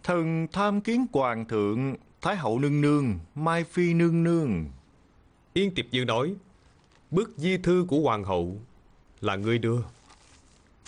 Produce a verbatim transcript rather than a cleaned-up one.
Thần tham kiến hoàng thượng, thái hậu nương nương, mai phi nương nương. Yên Tiệp Dư nói, bức di thư của hoàng hậu là ngươi đưa.